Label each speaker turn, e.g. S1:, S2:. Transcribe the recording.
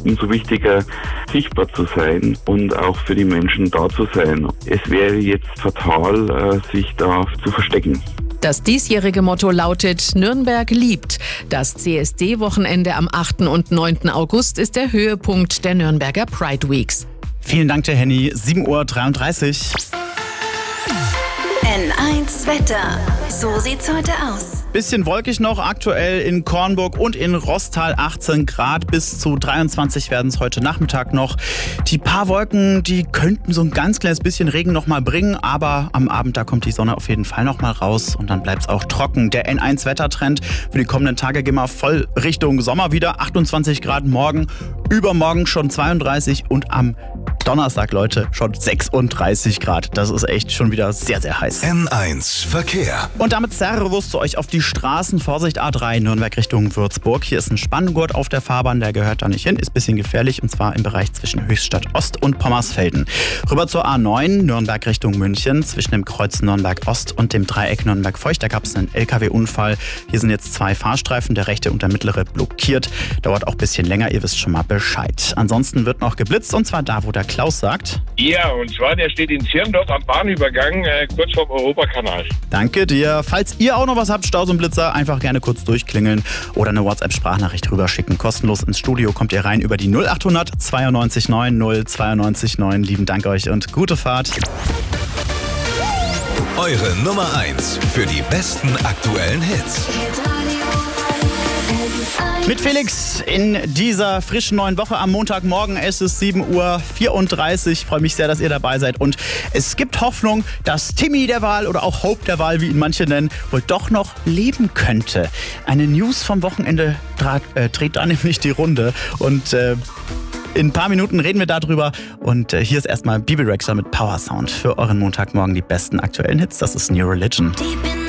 S1: umso wichtiger, sichtbar zu sein und auch für die Menschen da zu sein. Es wäre jetzt fatal, sich da zu verstecken.
S2: Das diesjährige Motto lautet Nürnberg liebt. Das CSD-Wochenende am 8. und 9. August ist der Höhepunkt der Nürnberger Pride Weeks.
S3: Vielen Dank, der Henny. 7:33 Uhr.
S4: N1 Wetter. So sieht's heute aus.
S3: Bisschen wolkig noch, aktuell in Kornburg und in Roßtal 18 Grad, bis zu 23 werden es heute Nachmittag noch. Die paar Wolken, die könnten so ein ganz kleines bisschen Regen noch mal bringen, aber am Abend, da kommt die Sonne auf jeden Fall noch mal raus und dann bleibt es auch trocken. Der N1 Wettertrend für die kommenden Tage gehen wir voll Richtung Sommer wieder. 28 Grad morgen, übermorgen schon 32 und am Donnerstag, Leute, schon 36 Grad. Das ist echt schon wieder sehr, sehr heiß.
S5: N1 Verkehr.
S3: Und damit Servus zu euch auf die Straßen. Vorsicht A3 Nürnberg Richtung Würzburg. Hier ist ein Spanngurt auf der Fahrbahn, der gehört da nicht hin. Ist ein bisschen gefährlich und zwar im Bereich zwischen Höchstadt Ost und Pommersfelden. Rüber zur A9 Nürnberg Richtung München. Zwischen dem Kreuz Nürnberg Ost und dem Dreieck Nürnberg Feucht. Da gab es einen LKW-Unfall. Hier sind jetzt 2 Fahrstreifen, der rechte und der mittlere blockiert. Dauert auch ein bisschen länger, ihr wisst schon mal Bescheid. Ansonsten wird noch geblitzt und zwar da, wo der Klaus sagt.
S6: Ja, und zwar der steht in Zirndorf am Bahnübergang, kurz vorm Europakanal.
S3: Danke dir. Falls ihr auch noch was habt, Staus und Blitzer, einfach gerne kurz durchklingeln oder eine WhatsApp-Sprachnachricht rüberschicken. Kostenlos ins Studio kommt ihr rein über die 0800 92 9 092 9. Lieben Dank euch und gute Fahrt.
S5: Eure Nummer 1 für die besten aktuellen Hits.
S3: Mit Felix in dieser frischen neuen Woche am Montagmorgen. Es ist 7:34 Uhr. Ich freue mich sehr, dass ihr dabei seid. Und es gibt Hoffnung, dass Timmy der Wahl oder auch Hope der Wahl, wie ihn manche nennen, wohl doch noch leben könnte. Eine News vom Wochenende dreht da nämlich die Runde. Und in ein paar Minuten reden wir darüber. Und hier ist erstmal Bebe Rexha mit Power Sound für euren Montagmorgen. Die besten aktuellen Hits. Das ist New Religion.
S4: Deep in